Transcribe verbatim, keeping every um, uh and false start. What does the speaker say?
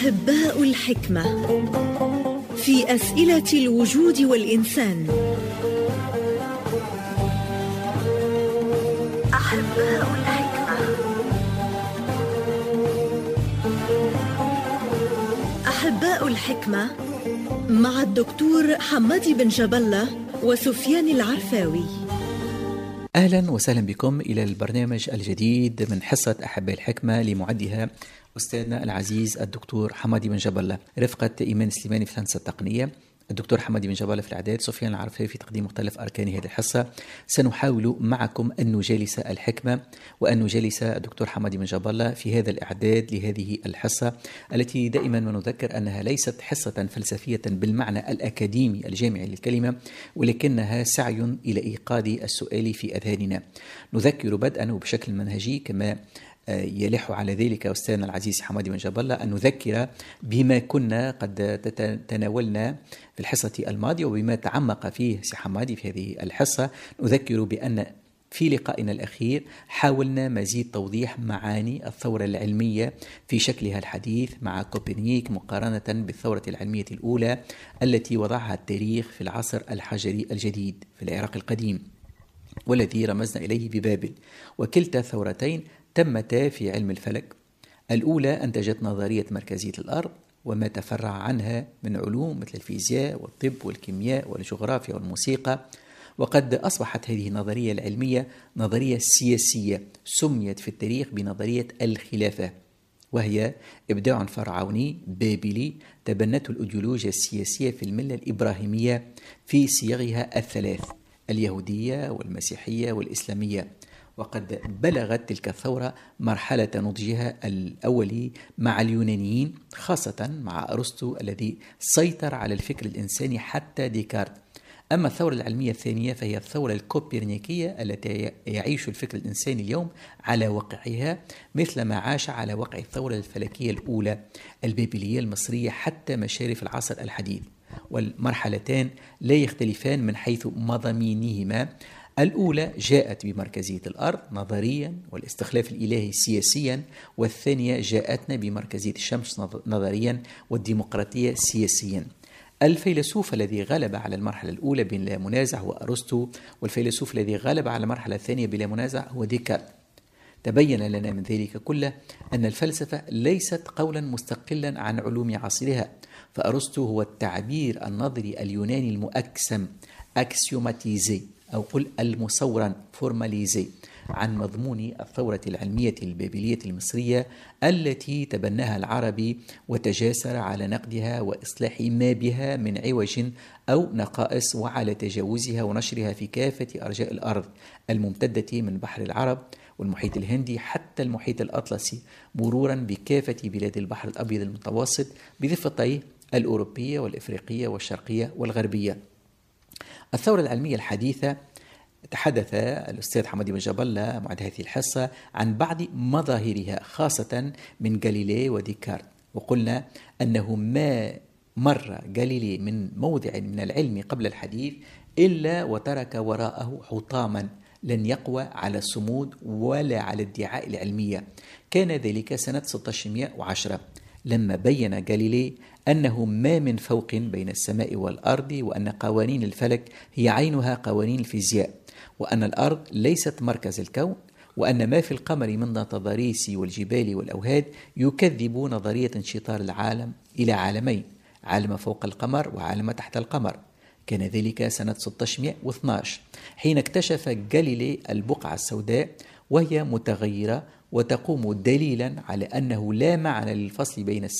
أحباء الحكمة في أسئلة الوجود والإنسان. أحباء الحكمة. أحباء الحكمة مع الدكتور حمادي بن جبلة وسفيان العرفاوي. أهلا وسهلا بكم إلى البرنامج الجديد من حصة أحباء الحكمة لمعدها أستاذنا العزيز الدكتور حمادي بن جبلة، رفقة إيمان سليماني في الهندسة التقنية، الدكتور حمادي بن جبلة في الإعداد، سفيان العرفاوي في تقديم مختلف أركان هذه الحصة. سنحاول معكم أن نجالس الحكمة وأن نجالس الدكتور حمادي بن جبلة في هذا الإعداد لهذه الحصة التي دائما ما نذكر أنها ليست حصة فلسفية بالمعنى الأكاديمي الجامعي للكلمة، ولكنها سعي إلى إيقاظ السؤال في أذهاننا. نذكر بدءا وبشكل منهجي كما يلح على ذلك أستاذنا العزيز حمادي بن جبلة أن نذكر بما كنا قد تناولنا في الحصة الماضية وبما تعمق فيه سي حمادي في هذه الحصة. نذكر بأن في لقائنا الأخير حاولنا مزيد توضيح معاني الثورة العلمية في شكلها الحديث مع كوبرنيك مقارنة بالثورة العلمية الأولى التي وضعها التاريخ في العصر الحجري الجديد في العراق القديم والذي رمزنا إليه ببابل. وكلتا الثورتين تمتا في علم الفلك. الأولى أنتجت نظرية مركزية الأرض وما تفرع عنها من علوم مثل الفيزياء والطب والكيمياء والجغرافيا والموسيقى، وقد أصبحت هذه النظرية العلمية نظرية سياسية سميت في التاريخ بنظرية الخلافة، وهي إبداع فرعوني بابلي تبنته الأيديولوجيا السياسية في الملة الإبراهيمية في صيغها الثلاث: اليهودية والمسيحية والإسلامية. وقد بلغت تلك الثورة مرحلة نضجها الأولي مع اليونانيين، خاصة مع أرسطو الذي سيطر على الفكر الإنساني حتى ديكارت. أما الثورة العلمية الثانية فهي الثورة الكوبرنيكية التي يعيش الفكر الإنساني اليوم على وقعها مثل ما عاش على وقع الثورة الفلكية الأولى البابلية المصرية حتى مشارف العصر الحديث. والمرحلتان لا يختلفان من حيث مضامينهما. الأولى جاءت بمركزية الأرض نظريا والاستخلاف الإلهي سياسيا، والثانية جاءتنا بمركزية الشمس نظريا والديمقراطية سياسيا. الفيلسوف الذي غلب على المرحلة الأولى بلا منازع هو أرسطو، والفيلسوف الذي غلب على المرحلة الثانية بلا منازع هو ديكارت. تبين لنا من ذلك كله أن الفلسفة ليست قولا مستقلا عن علوم عصرها، فأرسطو هو التعبير النظري اليوناني المؤكسم أكسيوماتيزي أو قل المصورا فورماليزي عن مضمون الثورة العلمية البابلية المصرية التي تبناها العربي وتجاسر على نقدها وإصلاح ما بها من عوج أو نقائص، وعلى تجاوزها ونشرها في كافة أرجاء الأرض الممتدة من بحر العرب والمحيط الهندي حتى المحيط الأطلسي، مرورا بكافة بلاد البحر الأبيض المتوسط بضفتيه الأوروبية والإفريقية والشرقية والغربية. الثورة العلمية الحديثة تحدث الأستاذ حمادي بن جبلة معد هذه الحصة عن بعض مظاهرها خاصة من غاليلي وديكارت، وقلنا أنه ما مر غاليلي من موضع من العلم قبل الحديث إلا وترك وراءه حطاما لن يقوى على الصمود ولا على ادعاء العلمية. كان ذلك سنة ستة عشر وعشرة لما بين غاليلي أنه ما من فوق بين السماء والأرض، وأن قوانين الفلك هي عينها قوانين الفيزياء، وأن الأرض ليست مركز الكون، وأن ما في القمر من تضاريس والجبال والأوهاد يكذب نظرية انشطار العالم إلى عالمين: عالم فوق القمر وعالم تحت القمر. كان ذلك سنة ستة عشر واثني عشر حين اكتشف غاليلي البقعة السوداء وهي متغيرة وتقوم دليلا على أنه لا معنى للفصل بين